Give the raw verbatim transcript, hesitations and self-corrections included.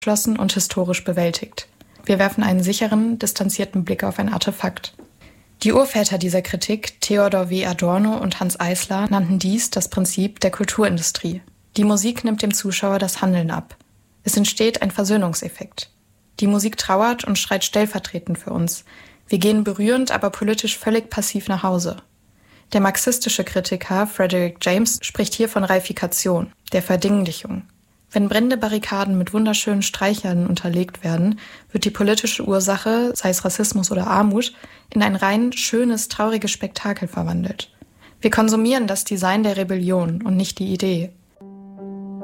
geschlossen und historisch bewältigt. Wir werfen einen sicheren, distanzierten Blick auf ein Artefakt. Die Urväter dieser Kritik, Theodor W. Adorno und Hanns Eisler, nannten dies das Prinzip der Kulturindustrie. Die Musik nimmt dem Zuschauer das Handeln ab. Es entsteht ein Versöhnungseffekt. Die Musik trauert und schreit stellvertretend für uns. Wir gehen berührend, aber politisch völlig passiv nach Hause. Der marxistische Kritiker Frederick James spricht hier von Reifikation, der Verdinglichung. Wenn brennende Barrikaden mit wunderschönen Streichern unterlegt werden, wird die politische Ursache, sei es Rassismus oder Armut, in ein rein schönes, trauriges Spektakel verwandelt. Wir konsumieren das Design der Rebellion und nicht die Idee.